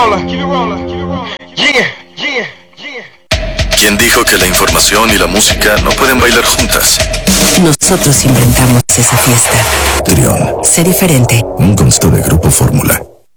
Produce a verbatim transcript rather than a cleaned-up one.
rolling, keep it rolling, keep it rolling. Yeah, yeah, yeah. ¿Quién dijo que la información y la música no pueden bailar juntas? Nosotros inventamos esa fiesta. Trión. Sé diferente. Un consto de Grupo Fórmula.